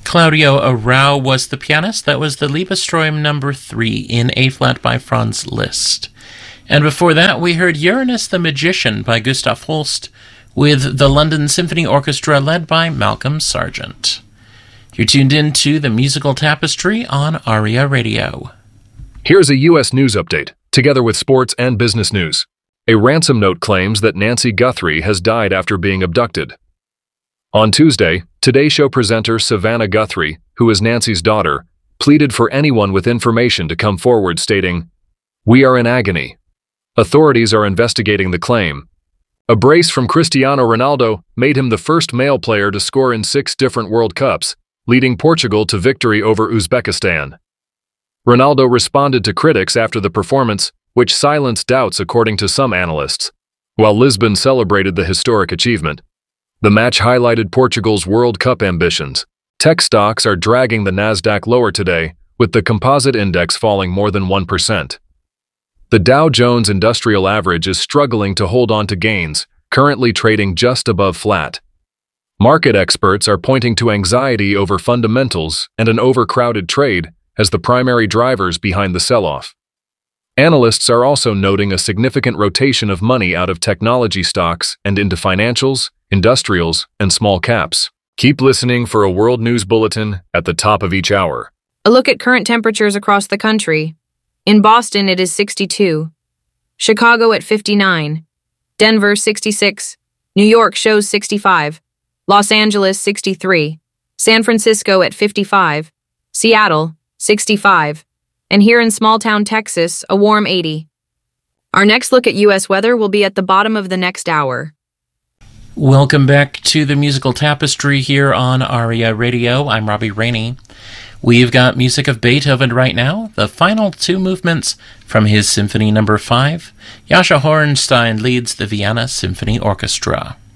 Claudio Arrau was the pianist. That was the Liebestrom number 3 in A-flat by Franz Liszt. And before that, we heard Uranus the Magician by Gustav Holst with the London Symphony Orchestra led by Malcolm Sargent. You're tuned in to the Musical Tapestry on ARIA Radio. Here's a U.S. news update, together with sports and business news. A ransom note claims that Nancy Guthrie has died after being abducted. On Tuesday, Today Show presenter Savannah Guthrie, who is Nancy's daughter, pleaded for anyone with information to come forward, stating, "We are in agony. Authorities are investigating the claim. A brace from Cristiano Ronaldo made him the first male player to score in 6 different World Cups, leading Portugal to victory over Uzbekistan." Ronaldo responded to critics after the performance, which silenced doubts according to some analysts, while Lisbon celebrated the historic achievement. The match highlighted Portugal's World Cup ambitions. Tech stocks are dragging the Nasdaq lower today, with the composite index falling more than 1%. The Dow Jones Industrial Average is struggling to hold on to gains, currently trading just above flat. Market experts are pointing to anxiety over fundamentals and an overcrowded trade as the primary drivers behind the sell-off. Analysts are also noting a significant rotation of money out of technology stocks and into financials, industrials, and small caps. Keep listening for a world news bulletin at the top of each hour. A look at current temperatures across the country. In Boston, it is 62. Chicago at 59. Denver, 66. New York shows 65. Los Angeles, 63. San Francisco at 55. Seattle, 65. And here in small-town Texas, a warm 80. Our next look at U.S. weather will be at the bottom of the next hour. Welcome back to the Musical Tapestry here on ARIA Radio. I'm Robbie Rainey. We've got music of Beethoven right now, the final 2 movements from his Symphony No. 5. Jascha Hornstein leads the Vienna Symphony Orchestra.